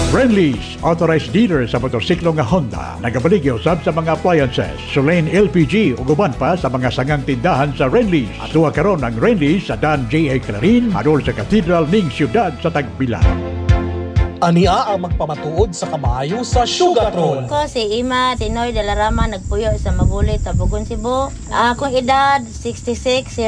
Friendly's, authorized dealer sa motorsiklo nga Honda. Nagabaligyo sab sa mga appliances, Sulain LPG ug uban pa sa mga sangang tindahan sa Friendly's. Atuwa karon ang Friendly's sa Dan J.A. Clarin, adol sa Cathedral ning siyudad sa Tagbilaran. Ania ang magpamatuod sa kamayo sa Sugatron. Ko si Ima Tinoy de la Rama, nagpuyo sa Mabulit, Tabugon, Cebu. Akong edad 66